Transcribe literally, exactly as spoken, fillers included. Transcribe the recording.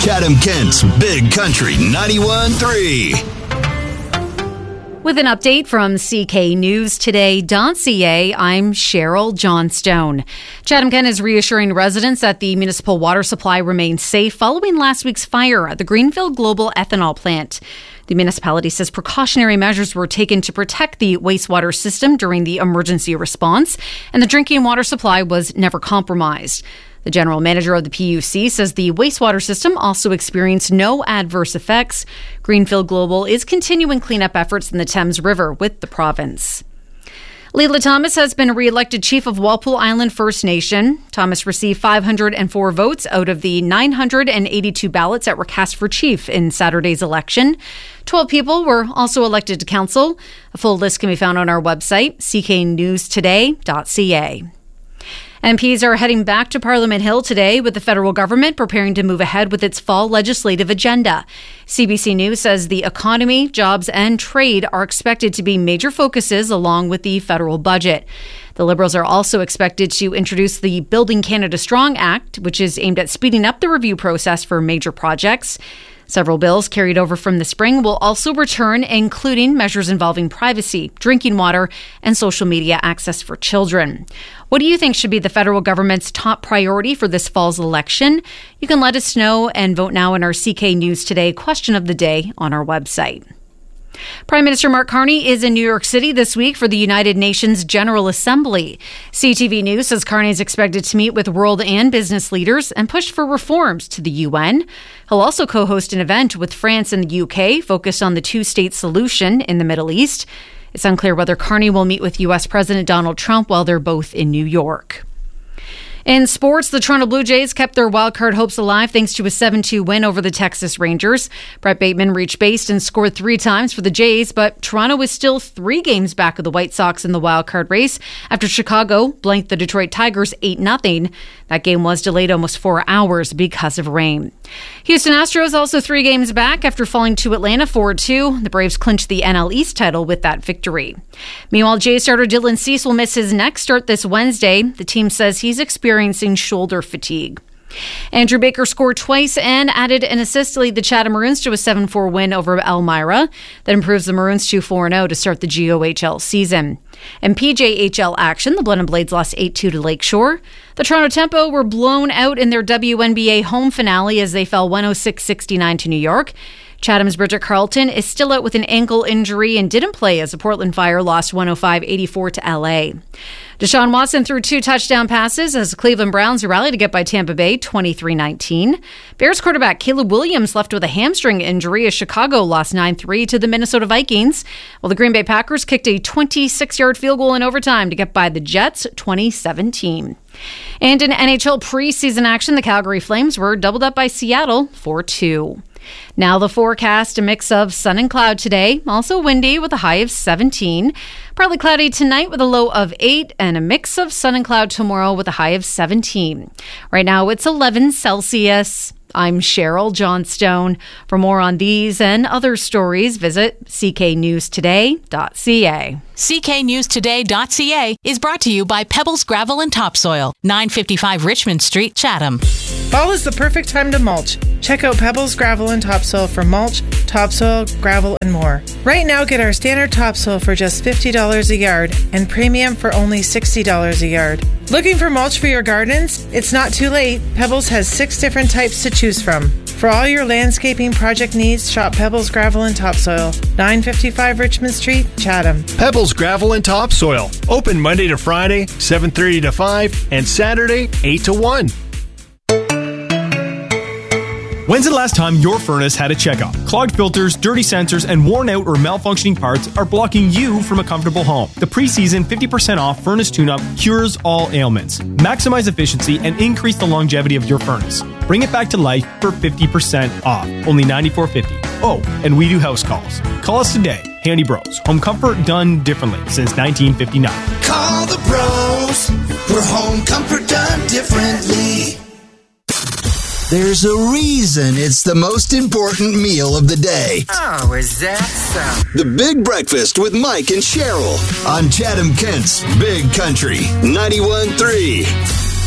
Chatham Kent's Big Country ninety-one point three. With an update from C K News Today dot C A, I'm Cheryl Johnstone. Chatham Kent is reassuring residents that the municipal water supply remains safe following last week's fire at the Greenfield Global Ethanol plant. The municipality says precautionary measures were taken to protect the wastewater system during the emergency response, and the drinking water supply was never compromised. The general manager of the P U C says the wastewater system also experienced no adverse effects. Greenfield Global is continuing cleanup efforts in the Thames River with the province. Leila Thomas has been re-elected chief of Walpole Island First Nation. Thomas received five hundred four votes out of the nine hundred eighty-two ballots that were cast for chief in Saturday's election. twelve people were also elected to council. A full list can be found on our website, c k news today dot c a. M Ps are heading back to Parliament Hill today with the federal government preparing to move ahead with its fall legislative agenda. C B C News says the economy, jobs and trade are expected to be major focuses along with the federal budget. The Liberals are also expected to introduce the Building Canada Strong Act, which is aimed at speeding up the review process for major projects. Several bills carried over from the spring will also return, including measures involving privacy, drinking water, and social media access for children. What do you think should be the federal government's top priority for this fall's election? You can let us know and vote now in our C K News Today question of the day on our website. Prime Minister Mark Carney is in New York City this week for the United Nations General Assembly. C T V News says Carney is expected to meet with world and business leaders and push for reforms to the U N. He'll also co-host an event with France and the U K focused on the two-state solution in the Middle East. It's unclear whether Carney will meet with U S President Donald Trump while they're both in New York. In sports, the Toronto Blue Jays kept their wildcard hopes alive thanks to a seven two win over the Texas Rangers. Brett Bateman reached base and scored three times for the Jays, but Toronto is still three games back of the White Sox in the wildcard race after Chicago blanked the Detroit Tigers eight nothing. That game was delayed almost four hours because of rain. Houston Astros also three games back after falling to Atlanta four two. The Braves clinched the N L East title with that victory. Meanwhile, Jays starter Dylan Cease will miss his next start this Wednesday. The team says he's experiencing experiencing shoulder fatigue. Andrew Baker scored twice and added an assist to lead the Chatham Maroons to a seven four win over Elmira. That improves the Maroons to four and oh to start the G O H L season. In P J H L action, the Blood and Blades lost eight two to Lakeshore. The Toronto Tempo were blown out in their W N B A home finale as they fell one oh six sixty-nine to New York. Chatham's Bridget Carlton is still out with an ankle injury and didn't play as the Portland Fire lost one oh five eighty-four to L A. Deshaun Watson threw two touchdown passes as the Cleveland Browns rallied to get by Tampa Bay twenty-three nineteen. Bears quarterback Caleb Williams left with a hamstring injury as Chicago lost nine three to the Minnesota Vikings, while the Green Bay Packers kicked a twenty-six-yard field goal in overtime to get by the Jets twenty seventeen. And in N H L preseason action, the Calgary Flames were doubled up by Seattle four two. Now the forecast, a mix of sun and cloud today, also windy with a high of seventeen. Partly cloudy tonight with a low of eight, and a mix of sun and cloud tomorrow with a high of seventeen. Right now it's eleven Celsius. I'm Cheryl Johnstone. For more on these and other stories, visit c k news today dot c a. c k news today dot c a is brought to you by Pebbles Gravel and Topsoil, nine fifty-five Richmond Street, Chatham. Fall is the perfect time to mulch. Check out Pebbles Gravel and Topsoil for mulch, topsoil, gravel, and more. Right now, get our standard topsoil for just fifty dollars a yard and premium for only sixty dollars a yard. Looking for mulch for your gardens? It's not too late. Pebbles has six different types to choose from. For all your landscaping project needs, shop Pebbles Gravel and Topsoil, nine fifty-five Richmond Street, Chatham. Pebbles Gravel and Topsoil. Open Monday to Friday, seven thirty to five, and Saturday, eight to one. When's the last time your furnace had a checkup? Clogged filters, dirty sensors, and worn out or malfunctioning parts are blocking you from a comfortable home. The preseason fifty percent off furnace tune-up cures all ailments. Maximize efficiency and increase the longevity of your furnace. Bring it back to life for fifty percent off. Only ninety-four fifty. Oh, and we do house calls. Call us today. Handy Bros. Home comfort done differently since nineteen fifty-nine. Call the bros for home comfort done differently. There's a reason it's the most important meal of the day. Oh, is that so? The Big Breakfast with Mike and Cheryl on Chatham Kent's Big Country ninety-one point three.